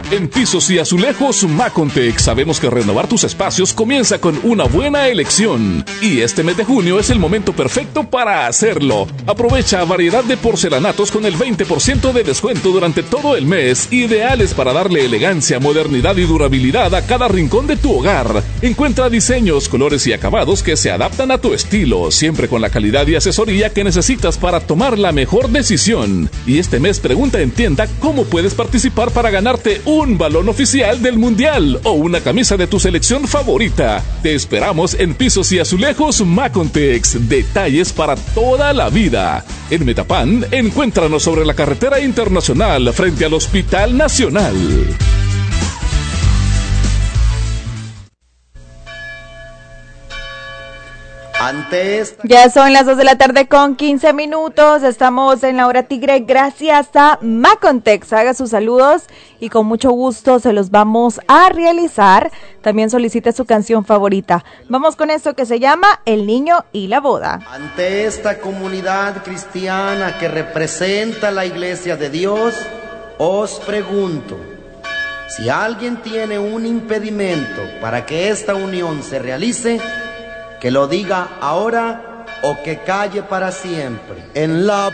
En Pisos y Azulejos Macontec sabemos que renovar tus espacios comienza con una buena elección. Y este mes de junio es el momento perfecto para hacerlo. Aprovecha variedad de porcelanatos con el 20% de descuento durante todo el mes, ideales para darle elegancia, modernidad y durabilidad a cada rincón de tu hogar. Encuentra diseños, colores y acabados que se adaptan a tu estilo, siempre con la calidad y asesoría que necesitas para tomar la mejor decisión. Y este mes pregunta en tienda cómo puedes participar para ganarte un balón oficial del Mundial o una camisa de tu selección favorita. Te esperamos en Pisos y Azulejos Macontex. Detalles para toda la vida. En Metapan, encuéntranos sobre la carretera internacional frente al Hospital Nacional. Ya son las 2 de la tarde con 15 minutos. Estamos en la hora tigre gracias a Macontex. Haga sus saludos y con mucho gusto se los vamos a realizar. También solicite su canción favorita. Vamos con esto que se llama El Niño y la Boda. Ante esta comunidad cristiana que representa la Iglesia de Dios, os pregunto, si alguien tiene un impedimento para que esta unión se realice, que lo diga ahora o que calle para siempre. En la